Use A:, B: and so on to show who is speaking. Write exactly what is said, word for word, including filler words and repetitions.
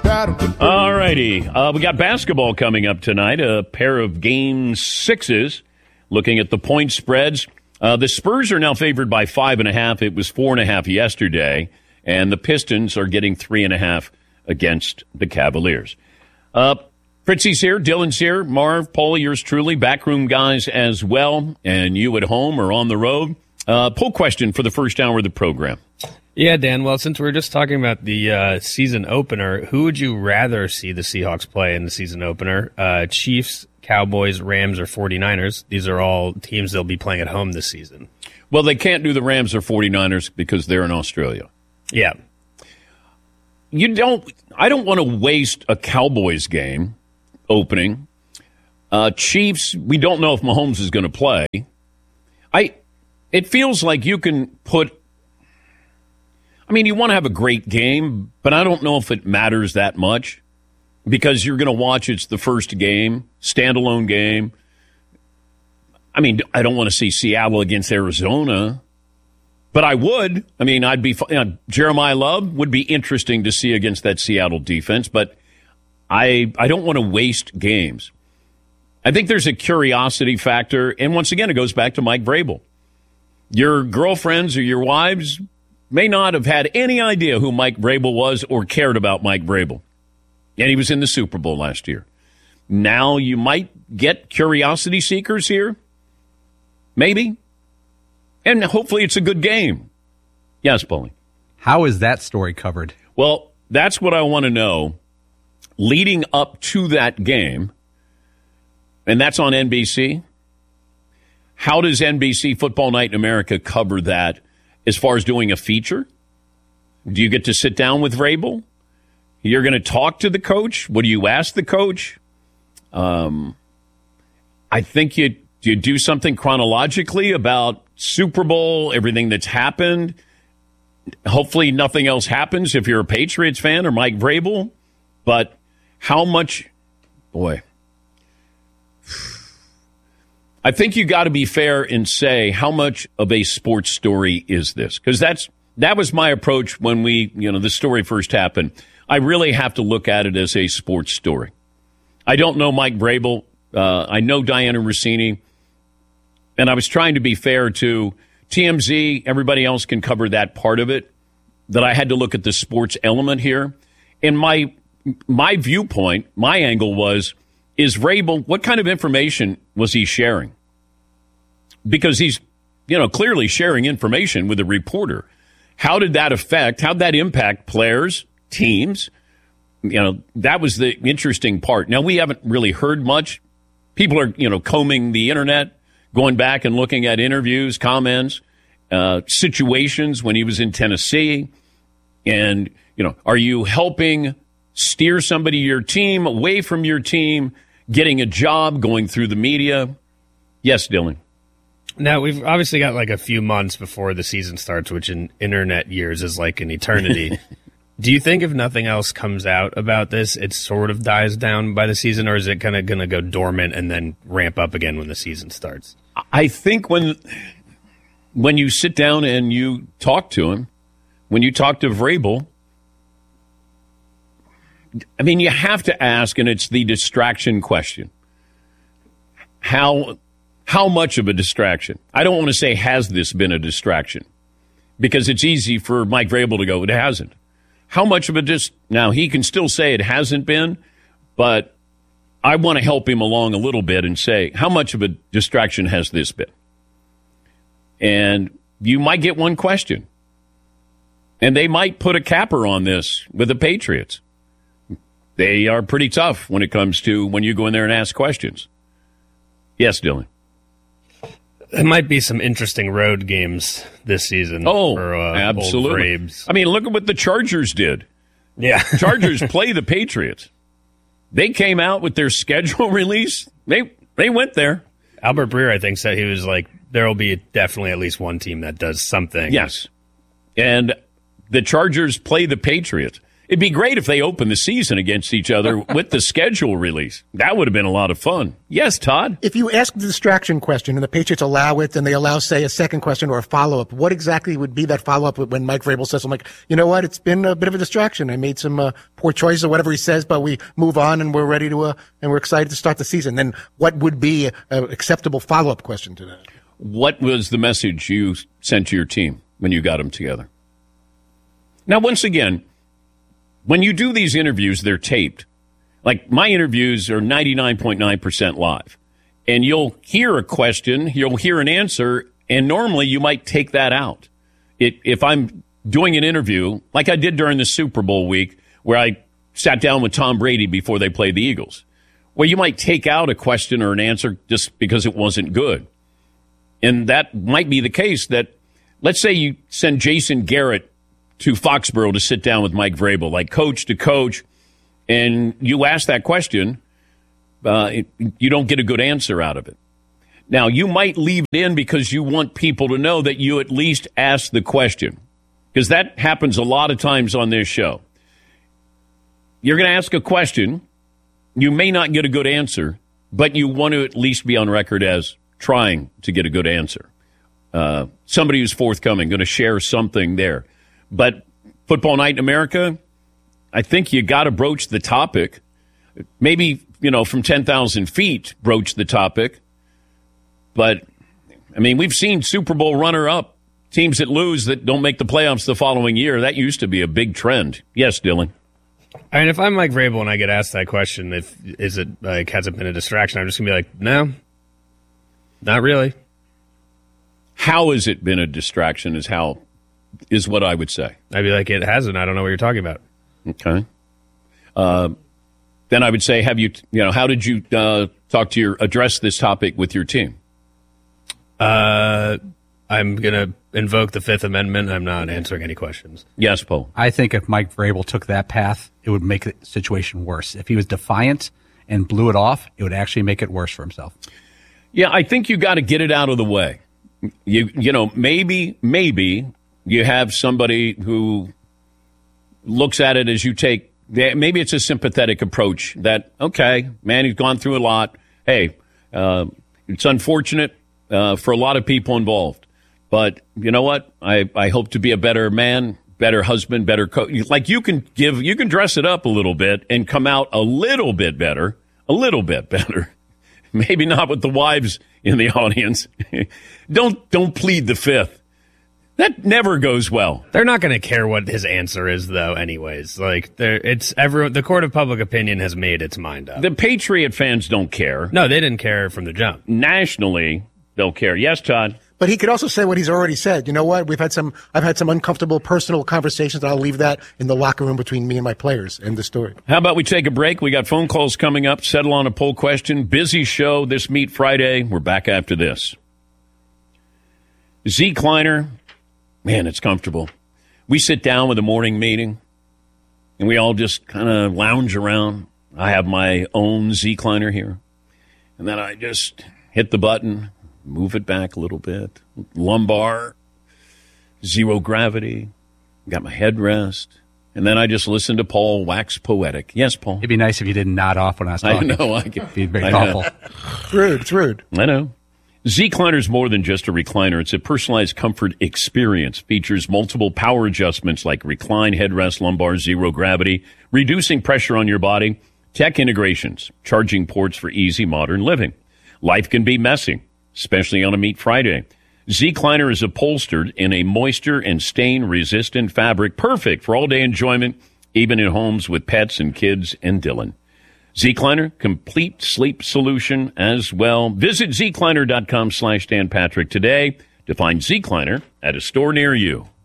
A: All righty. Uh, we got basketball coming up tonight, a pair of game sixes, looking at the point spreads. Uh, the Spurs are now favored by five and a half. It was four and a half yesterday, and the Pistons are getting three and a half against the Cavaliers. Uh, Fritzy's here, Dylan's here, Marv, Paulie, yours truly, backroom guys as well, and you at home or on the road. Uh, poll question for the first hour of the program.
B: Yeah, Dan, well, since we we're just talking about the uh, season opener, who would you rather see the Seahawks play in the season opener? Uh, Chiefs, Cowboys, Rams, or 49ers? These are all teams they'll be playing at home this season.
A: Well, they can't do the Rams or 49ers because they're in Australia.
B: Yeah.
A: You don't. I don't want to waste a Cowboys game opening. Uh, Chiefs, we don't know if Mahomes is going to play. I. It feels like you can put. I mean, you want to have a great game, but I don't know if it matters that much because you're going to watch. It's the first game, standalone game. I mean, I don't want to see Seattle against Arizona. But I would. I mean, I'd be. You know, Jeremiah Love would be interesting to see against that Seattle defense, but I I don't want to waste games. I think there's a curiosity factor, and once again, it goes back to Mike Vrabel. Your girlfriends or your wives may not have had any idea who Mike Vrabel was or cared about Mike Vrabel, and he was in the Super Bowl last year. Now you might get curiosity seekers here, maybe. And hopefully it's a good game. Yes, Paulie.
C: How is that story covered?
A: Well, that's what I want to know. Leading up to that game, and that's on N B C, how does N B C Football Night in America cover that as far as doing a feature? Do you get to sit down with Vrabel? You're going to talk to the coach? What do you ask the coach? Um, I think you, you do something chronologically about Super Bowl, everything that's happened. Hopefully nothing else happens if you're a Patriots fan or Mike Vrabel. But how much, boy, I think you got to be fair and say how much of a sports story is this? Because that's that was my approach when we, you know, the story first happened. I really have to look at it as a sports story. I don't know Mike Vrabel. Uh, I know Diana Rossini. And I was trying to be fair to T M Z. Everybody else can cover that part of it. That I had to look at the sports element here. And my my viewpoint, my angle was, is Vrabel, what kind of information was he sharing? Because he's, you know, clearly sharing information with a reporter. How did that affect, how did that impact players, teams? You know, that was the interesting part. Now, we haven't really heard much. People are, you know, combing the internet, going back and looking at interviews, comments, uh, situations when he was in Tennessee. And, you know, are you helping steer somebody, your team, away from your team, getting a job, going through the media? Yes, Dylan.
B: Now, we've obviously got like a few months before the season starts, which in internet years is like an eternity. Do you think if nothing else comes out about this, it sort of dies down by the season, or is it kind of going to go dormant and then ramp up again when the season starts?
A: I think when when you sit down and you talk to him, when you talk to Vrabel, I mean, you have to ask, and it's the distraction question. How how much of a distraction? I don't want to say, has this been a distraction? Because it's easy for Mike Vrabel to go, it hasn't. How much of a dis... Now, he can still say it hasn't been, but I want to help him along a little bit and say, how much of a distraction has this been? And you might get one question. And they might put a capper on this with the Patriots. They are pretty tough when it comes to when you go in there and ask questions. Yes, Dylan.
B: There might be some interesting road games this season.
A: Oh,
B: for, uh,
A: absolutely. I mean, look at what the Chargers did.
B: Yeah.
A: Chargers play the Patriots. They came out with their schedule release. They they went there.
B: Albert Breer, I think, said he was like, there will be definitely at least one team that does something.
A: Yes. And the Chargers play the Patriots. It'd be great if they opened the season against each other with the schedule release. That would have been a lot of fun. Yes, Todd?
D: If you ask the distraction question and the Patriots allow it and they allow, say, a second question or a follow-up, what exactly would be that follow-up when Mike Vrabel says, I'm like, you know what, it's been a bit of a distraction. I made some uh, poor choices or whatever he says, but we move on and we're ready to, uh, and we're excited to start the season. Then what would be an acceptable follow-up question to that?
A: What was the message you sent to your team when you got them together? Now, once again, when you do these interviews, they're taped. Like, my interviews are ninety-nine point nine percent live. And you'll hear a question, you'll hear an answer, and normally you might take that out. It, if I'm doing an interview, like I did during the Super Bowl week, where I sat down with Tom Brady before they played the Eagles, well, you might take out a question or an answer just because it wasn't good. And that might be the case that, let's say you send Jason Garrett to Foxborough to sit down with Mike Vrabel, like coach to coach, and you ask that question, uh, it, you don't get a good answer out of it. Now, you might leave it in because you want people to know that you at least asked the question, because that happens a lot of times on this show. You're going to ask a question, you may not get a good answer, but you want to at least be on record as trying to get a good answer. Uh, somebody who's forthcoming, going to share something there. But Football Night in America, I think you got to broach the topic. Maybe, you know, from ten thousand feet, broach the topic. But, I mean, we've seen Super Bowl runner-up teams that lose that don't make the playoffs the following year. That used to be a big trend. Yes, Dylan.
B: I mean, if I'm Mike Vrabel and I get asked that question, if is it like has it been a distraction? I'm just gonna be like, no, not really.
A: How has it been a distraction? Is how is what I would say.
B: I'd be like, it hasn't. I don't know what you're talking about.
A: Okay. Uh, then I would say, have you? You know, how did you uh, talk to your address this topic with your team?
B: Uh, I'm gonna invoke the Fifth Amendment. I'm not answering any questions.
A: Yes, Paul.
C: I think if Mike Vrabel took that path, it would make the situation worse. If he was defiant and blew it off, it would actually make it worse for himself.
A: Yeah, I think you got to get it out of the way. You you know, maybe maybe you have somebody who looks at it as you take. Maybe it's a sympathetic approach that, okay, man, he's gone through a lot. Hey, uh, it's unfortunate uh, for a lot of people involved. But you know what? I, I hope to be a better man, better husband, better coach. Like you can give, you can dress it up a little bit and come out a little bit better, a little bit better. Maybe not with the wives in the audience. don't don't plead the fifth. That never goes well.
B: They're not going to care what his answer is, though. Anyways, like it's everyone. The court of public opinion has made its mind up.
A: The Patriot fans don't care.
B: No, they didn't care from the jump.
A: Nationally, they'll care. Yes, Todd.
D: But he could also say what he's already said. You know what? We've had some. I've had some uncomfortable personal conversations. And I'll leave that in the locker room between me and my players. End the story.
A: How about we take a break? We got phone calls coming up. Settle on a poll question. Busy show this Meat Friday. We're back after this. Zecliner, man, it's comfortable. We sit down with a morning meeting, and we all just kind of lounge around. I have my own Zecliner here, and then I just hit the button. Move it back a little bit. Lumbar, zero gravity. Got my headrest. And then I just listen to Paul wax poetic. Yes, Paul.
C: It'd be nice if you didn't nod off when I was talking.
A: I know. I could,
C: It'd be very
A: I
C: thoughtful.
D: It's rude. It's rude.
A: I know. Zecliner is more than just a recliner. It's a personalized comfort experience. Features multiple power adjustments like recline, headrest, lumbar, zero gravity, reducing pressure on your body, tech integrations, charging ports for easy modern living. Life can be messy, especially on a Meat Friday. Zecliner is upholstered in a moisture and stain-resistant fabric, perfect for all-day enjoyment, even in homes with pets and kids and Dylan. Zecliner, complete sleep solution as well. Visit Zecliner dot com slash Dan Patrick today to find Zecliner at a store near you.